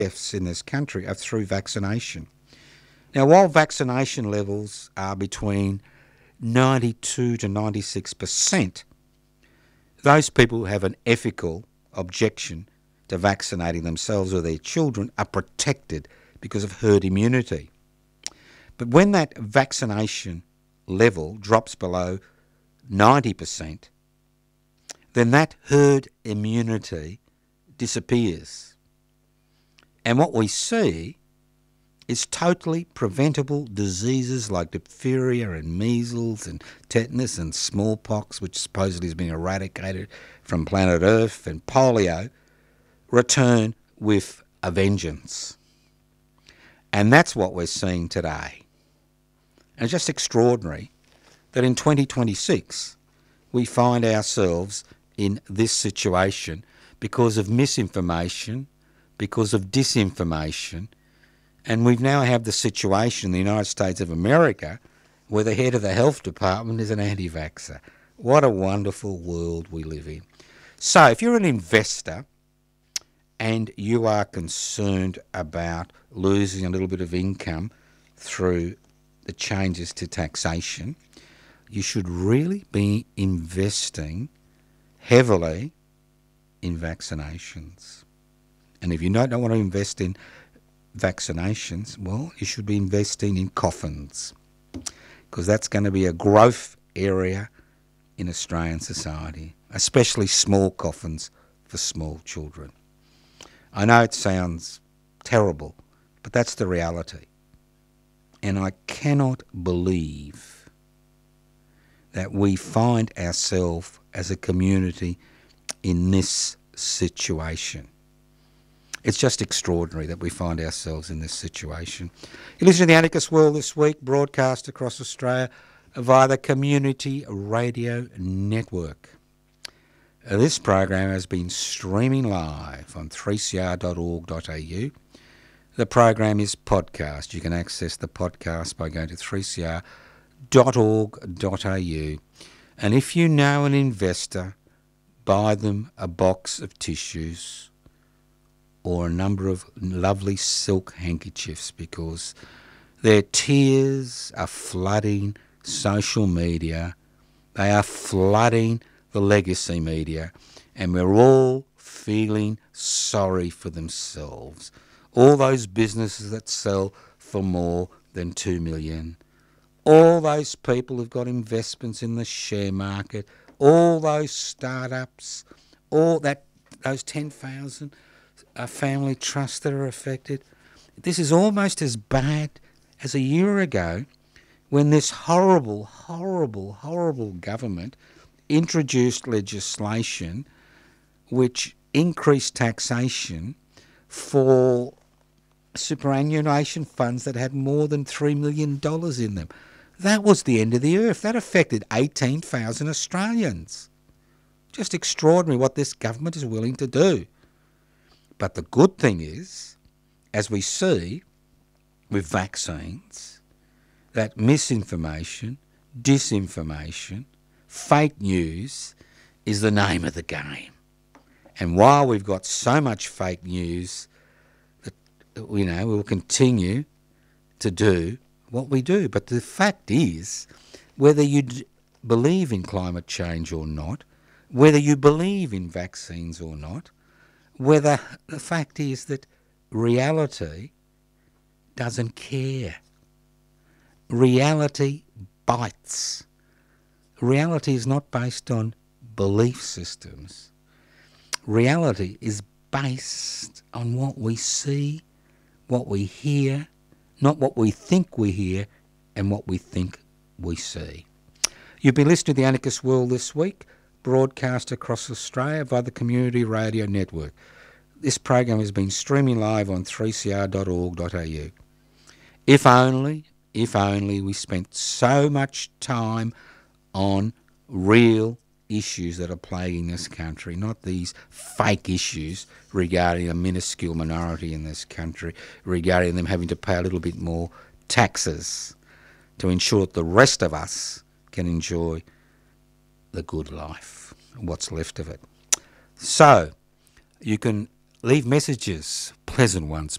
deaths in this country are through vaccination. Now, while vaccination levels are between 92 to 96%, those people who have an ethical objection to vaccinating themselves or their children are protected because of herd immunity. But when that vaccination level drops below 90%, then that herd immunity disappears. And what we see is totally preventable diseases like diphtheria and measles and tetanus and smallpox, which supposedly has been eradicated from planet Earth, and polio, return with a vengeance. And that's what we're seeing today. And it's just extraordinary that in 2026 we find ourselves in this situation because of misinformation, because of disinformation, and we now have the situation in the United States of America where the head of the health department is an anti-vaxxer. What a wonderful world we live in. So if you're an investor and you are concerned about losing a little bit of income through the changes to taxation, you should really be investing heavily in vaccinations. And if you don't want to invest in vaccinations, well, you should be investing in coffins, because that's going to be a growth area in Australian society, especially small coffins for small children. I know it sounds terrible, but that's the reality. And I cannot believe that we find ourselves as a community in this situation. It's just extraordinary that we find ourselves in this situation. You listen to the Anarchist World This Week, broadcast across Australia via the Community Radio Network. This program has been streaming live on 3cr.org.au. The program is podcast. You can access the podcast by going to 3cr.org.au. And if you know an investor, buy them a box of tissues or a number of lovely silk handkerchiefs, because their tears are flooding social media. They are flooding the legacy media, and we're all feeling sorry for themselves. All those businesses that sell for more than $2 million, all those people who've got investments in the share market, all those startups, those 10,000 family trusts that are affected. This is almost as bad as a year ago when this horrible, horrible, horrible government introduced legislation which increased taxation for superannuation funds that had more than $3 million in them. That was the end of the earth. That affected 18,000 Australians. Just extraordinary what this government is willing to do. But the good thing is, as we see with vaccines, that misinformation, disinformation, fake news is the name of the game. And while we've got so much fake news, that we'll continue to do what we do. But the fact is, whether you believe in climate change or not, whether you believe in vaccines or not, the fact is that reality doesn't care. Reality bites. Reality is not based on belief systems. Reality is based on what we see, what we hear, not what we think we hear and what we think we see. You've been listening to the Anarchist World This Week, broadcast across Australia via the Community Radio Network. This program has been streaming live on 3cr.org.au. If only we spent so much time on real issues that are plaguing this country, not these fake issues regarding a minuscule minority in this country, regarding them having to pay a little bit more taxes to ensure that the rest of us can enjoy the good life, what's left of it. So you can Leave messages, pleasant ones,